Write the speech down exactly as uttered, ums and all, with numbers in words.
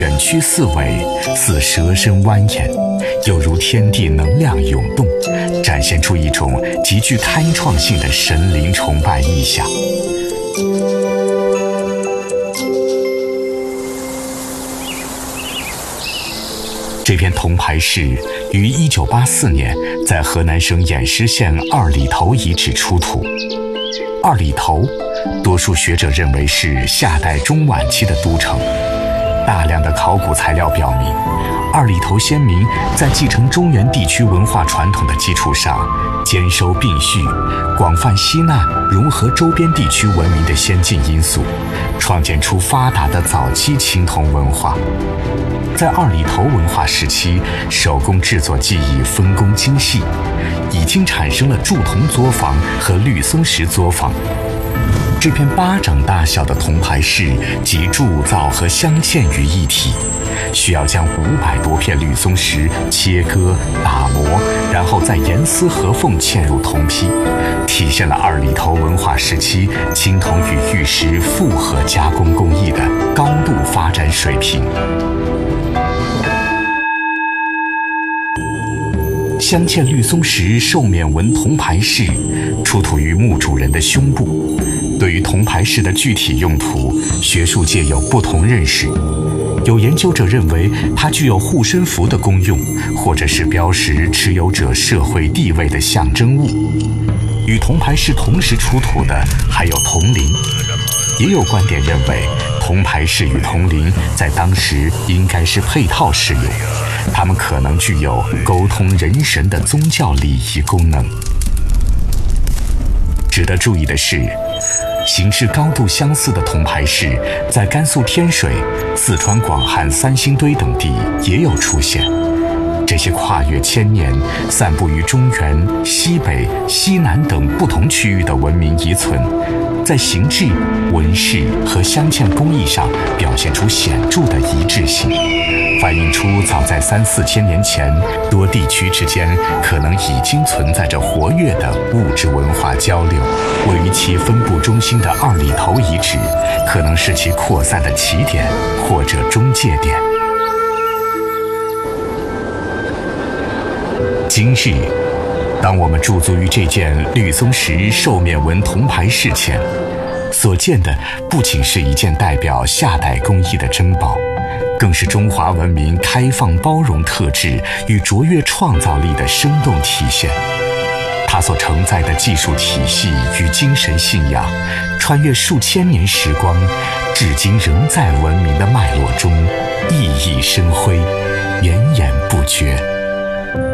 远曲四尾，似蛇身蜿蜒，犹如天地能量涌动，展现出一种极具开创性的神灵崇拜意象。这片铜牌市于一九八四年在河南省偃师县二里头遗址出土。二里头，多数学者认为是夏代中晚期的都城。大量的考古材料表明，二里头先民在继承中原地区文化传统的基础上，兼收并蓄，广泛吸纳融合周边地区文明的先进因素，创建出发达的早期青铜文化。在二里头文化时期，手工制作技艺分工精细，已经产生了铸铜作坊和绿松石作坊。这片巴掌大小的铜牌饰集铸造和镶嵌于一体，需要将五百多片绿松石切割打磨，然后再严丝合缝嵌入铜坯，体现了二里头文化时期青铜与玉石复合加工工艺的高度发展水平。镶嵌绿松石兽面纹铜牌饰出土于墓主人的胸部。对于铜牌饰的具体用途，学术界有不同认识。有研究者认为它具有护身符的功用，或者是标识持有者社会地位的象征物。与铜牌饰同时出土的还有铜铃。也有观点认为，铜牌饰与铜铃在当时应该是配套使用，它们可能具有沟通人神的宗教礼仪功能。值得注意的是，形制高度相似的铜牌饰在甘肃天水、四川广汉三星堆等地也有出现。这些跨越千年、散布于中原、西北、西南等不同区域的文明遗存，在形制、纹饰和镶嵌工艺上表现出显著的一致性，反映出早在三四千年前，多地区之间可能已经存在着活跃的物质文化交流。位于其分布中心的二里头遗址，可能是其扩散的起点或者中介点。今日，当我们驻足于这件绿松石兽面纹铜牌饰前，所见的不仅是一件代表夏代工艺的珍宝，更是中华文明开放包容特质与卓越创造力的生动体现。它所承载的技术体系与精神信仰，穿越数千年时光，至今仍在文明的脉络中熠熠生辉，源